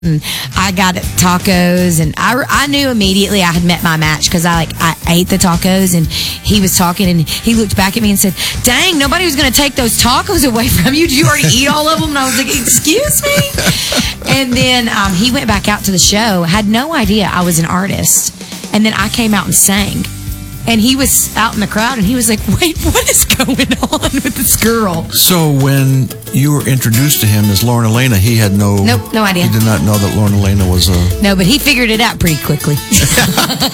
I got tacos, and I knew immediately I had met my match because I ate the tacos, and he was talking, and he looked back at me and said, "Dang, nobody was going to take those tacos away from you. Did you already eat all of them?" And I was like, "Excuse me." And then he went back out to the show, had no idea I was an artist, and then I came out and sang. And he was out in the crowd, and he was like, "Wait, what is going on with this girl?" So when you were introduced to him as Lauren Elena, he had no idea. He did not know that Lauren Elena was a... No, but he figured it out pretty quickly.